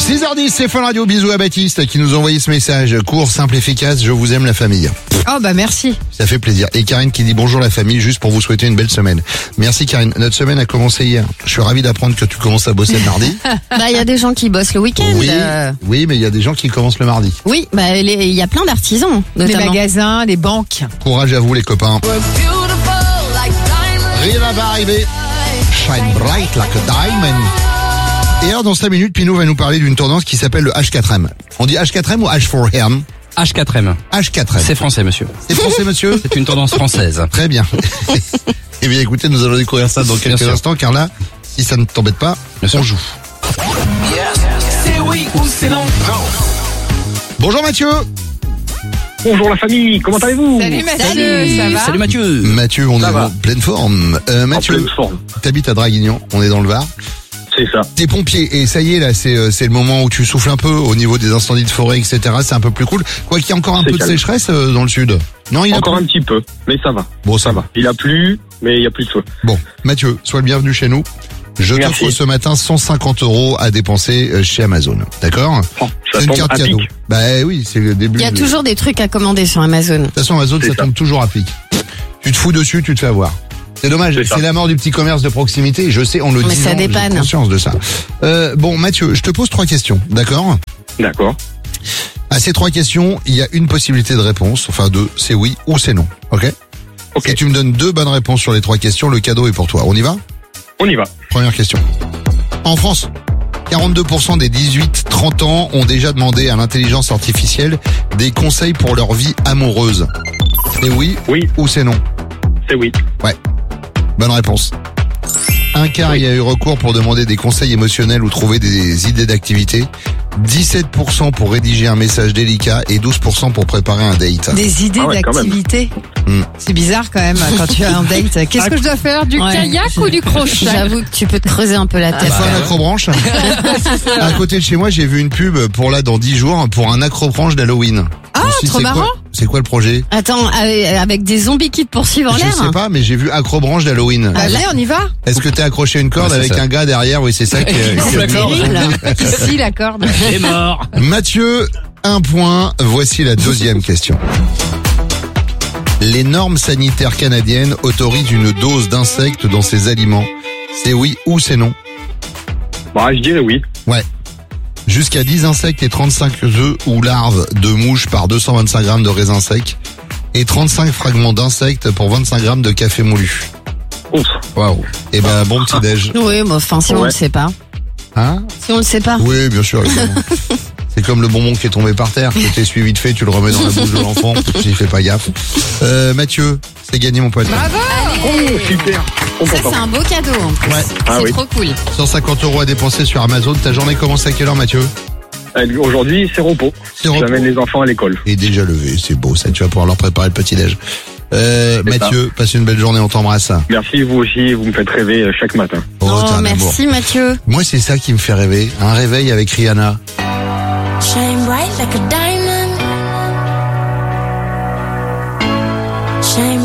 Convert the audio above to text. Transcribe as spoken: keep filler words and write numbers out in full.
six heures dix, c'est Fun Radio. Bisous à Baptiste qui nous a envoyé ce message. Court, simple, efficace, je vous aime la famille. Oh bah merci. Ça fait plaisir. Et Karine qui dit bonjour la famille, juste pour vous souhaiter une belle semaine. Merci Karine. Notre semaine a commencé hier. Je suis ravi d'apprendre que tu commences à bosser le mardi. Bah il y a des gens qui bossent le week-end. Oui, euh... oui, mais il y a des gens qui commencent le mardi. Oui, bah il y a plein d'artisans, notamment. Les magasins, les banques. Courage à vous les copains. Riva va arriver. Shine bright like a diamond. Et alors dans cinq minutes, Pinou va nous parler d'une tendance qui s'appelle le H quatre M. On dit H quatre M ou H quatre M? H quatre M. H quatre M. C'est français, monsieur. C'est français, monsieur? C'est une tendance française. Très bien. Eh bien, écoutez, nous allons découvrir ça dans quelques instants, car là, si ça ne t'embête pas, on joue. C'est oui ou c'est non. Bonjour Mathieu. Bonjour la famille, comment allez-vous? Salut Mathieu, Salut, ça va? Salut Mathieu. Mathieu, on Ça est va. en pleine forme. Euh, Mathieu, En pleine forme. t'habites à Draguignan, on est dans le Var. C'est ça. T'es pompier et ça y est là, c'est euh, c'est le moment où tu souffles un peu au niveau des incendies de forêt, et cetera. C'est un peu plus cool. Quoi qu'il y a encore un C'est peu calme. de sécheresse euh, dans le sud. Non, il y a Encore plus. un petit peu, mais ça va. Bon, ça Ça va. va. Il a plu, mais il y a plus de feu. Bon, Mathieu, sois le bienvenu chez nous. Je Merci. t'offre ce matin cent cinquante euros à dépenser euh, chez Amazon. D'accord? Oh, ça C'est une tombe carte à cadeau. pic. Bah oui, c'est le début. Il y a de- toujours des trucs à commander sur Amazon. De toute façon, Amazon, C'est ça ça. tombe toujours à pic. Tu te fous dessus, tu te fais avoir. C'est dommage, C'est ça. c'est la mort du petit commerce de proximité. Je sais, on le Mais dit. ça non, j'ai dépanne. conscience de ça. Euh, bon, Mathieu, je te pose trois questions, d'accord? D'accord. À ces trois questions, il y a une possibilité de réponse, enfin deux, c'est oui ou c'est non, ok? Ok. Si tu me donnes deux bonnes réponses sur les trois questions, le cadeau est pour toi. On y va? On y va. Première question. En France, quarante-deux pour cent des dix-huit trente ans ont déjà demandé à l'intelligence artificielle des conseils pour leur vie amoureuse. C'est oui Oui, ou c'est non? c'est oui. Bonne réponse. Un quart Oui. y a eu recours pour demander des conseils émotionnels ou trouver des idées d'activité. dix-sept pour cent pour rédiger un message délicat et douze pour cent pour préparer un date. Des idées Ah ouais, quand même. d'activité. Hmm. C'est bizarre quand même quand tu as un date. Qu'est-ce que je dois faire? Du Ouais. kayak ou du crochet? J'avoue que tu peux te creuser un peu la T'as tête. fait un acrobranche? À côté de chez moi, j'ai vu une pub pour là dans dix jours pour un acrobranche d'Halloween. Ah, Je me suis dit, trop c'est quoi- marrant. C'est quoi le projet? Attends, avec avec des zombies qui te poursuivent en Je l'air. sais pas, mais j'ai vu acrobranche d'Halloween. Allez, on y va? Est-ce que t'es accroché à une corde Ouais, c'est avec ça. un gars derrière? Oui, c'est ça qui est... qui est- C'est terrible. Ici, la corde. C'est mort. Mathieu, un point. Voici la deuxième question. Les normes sanitaires canadiennes autorisent une dose d'insectes dans ces aliments. C'est oui ou c'est non? Bah, je dirais oui. Ouais. Jusqu'à dix insectes et trente-cinq œufs ou larves de mouches par deux cent vingt-cinq grammes de raisin sec et trente-cinq fragments d'insectes pour vingt-cinq grammes de café moulu. Ouf. Waouh. Eh ben, bon petit déj. Oui, mais enfin, si on Ouais. le sait pas. Hein? Si on le sait pas. Oui, bien sûr, évidemment. C'est comme le bonbon qui est tombé par terre, que t'es suivi de fait, tu le remets dans la bouche de l'enfant, s'il fait pas gaffe. Euh, Mathieu, c'est gagné mon pote. Bravo! Oh, super. Trop Ça, content. c'est un beau cadeau. En plus. Ouais. Ah c'est oui. trop cool. cent cinquante euros à dépenser sur Amazon. Ta journée commence à quelle heure, Mathieu? Euh, Aujourd'hui, c'est repos. C'est repos. J'amène les enfants à l'école. Et déjà levé, c'est beau ça, tu vas pouvoir leur préparer le petit-déj. Euh, C'est Mathieu, passe une belle journée, on t'embrasse. Merci, vous aussi, vous me faites rêver euh, chaque matin. Oh, Oh, t'es un amour. merci Mathieu. Moi, c'est ça qui me fait rêver. Un réveil avec Rihanna. Shine bright like a diamond.